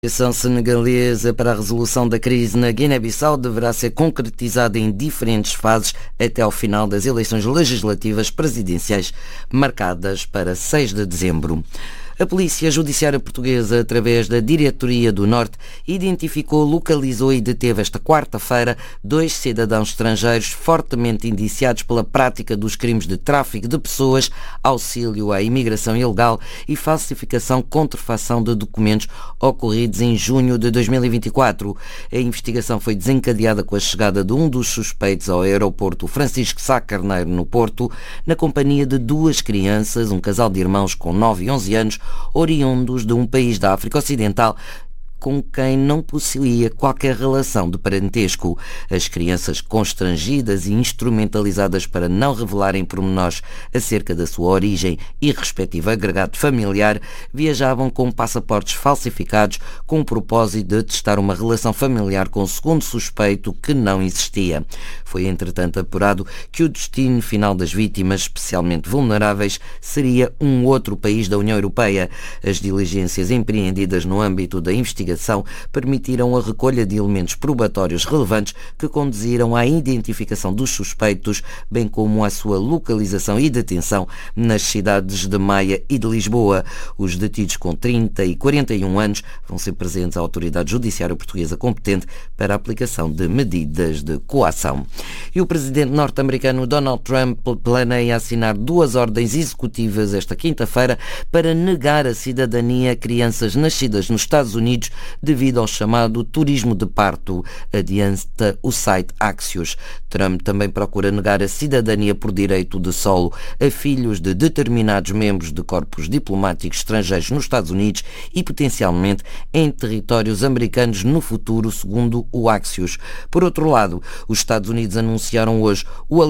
A ação senegalesa para a resolução da crise na Guiné-Bissau deverá ser concretizada em diferentes fases até ao final das eleições legislativas presidenciais marcadas para 6 de dezembro. A Polícia Judiciária Portuguesa, através da Diretoria do Norte, identificou, localizou e deteve esta quarta-feira 2 cidadãos estrangeiros fortemente indiciados pela prática dos crimes de tráfico de pessoas, auxílio à imigração ilegal e falsificação, contrafação de documentos ocorridos em junho de 2024. A investigação foi desencadeada com a chegada de um dos suspeitos ao aeroporto Francisco Sá Carneiro, no Porto, na companhia de 2 crianças, um casal de irmãos com 9 e 11 anos, oriundos de um país da África Ocidental, com quem não possuía qualquer relação de parentesco. As crianças, constrangidas e instrumentalizadas para não revelarem pormenores acerca da sua origem e respectivo agregado familiar, viajavam com passaportes falsificados com o propósito de testar uma relação familiar com o segundo suspeito, que não existia. Foi, entretanto, apurado que o destino final das vítimas, especialmente vulneráveis, seria um outro país da União Europeia. As diligências empreendidas no âmbito da investigação permitiram a recolha de elementos probatórios relevantes que conduziram à identificação dos suspeitos, bem como à sua localização e detenção nas cidades de Maia e de Lisboa. Os detidos com 30 e 41 anos vão ser presentes à autoridade judiciária portuguesa competente para a aplicação de medidas de coação. E o presidente norte-americano Donald Trump planeia assinar 2 ordens executivas esta quinta-feira para negar a cidadania a crianças nascidas nos Estados Unidos devido ao chamado turismo de parto, adianta o site Axios. Trump também procura negar a cidadania por direito de solo a filhos de determinados membros de corpos diplomáticos estrangeiros nos Estados Unidos e potencialmente em territórios americanos no futuro, segundo o Axios. Por outro lado, os Estados Unidos anunciaram hoje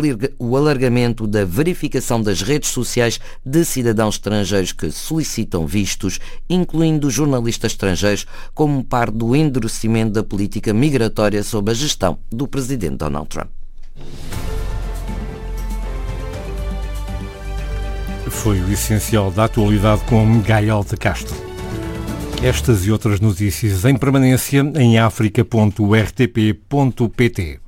o alargamento da verificação das redes sociais de cidadãos estrangeiros que solicitam vistos, incluindo jornalistas estrangeiros, como parte do endurecimento da política migratória sob a gestão do presidente Donald Trump. Foi o essencial da atualidade com Gael de Castro. Estas e outras notícias em permanência em africa.rtp.pt.